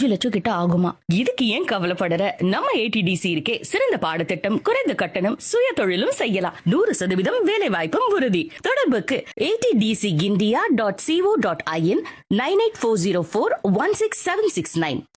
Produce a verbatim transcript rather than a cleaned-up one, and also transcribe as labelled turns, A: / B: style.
A: அஞ்சு லட்சம் கிட்ட ஆகுமா? இதுக்கு ஏன் கவலைப்படுற? நம்ம ஏடிடிசி இருக்கே, சிறந்த பாடத்திட்டம், குறைந்த கட்டணம், சுய தொழிலும் செய்யலாம், நூறு சதவீதம் வேலை வாய்ப்பும் உறுதி. தொடர்புக்கு ATTC India dot CO dot IN nine eight four zero four one six seven six nine.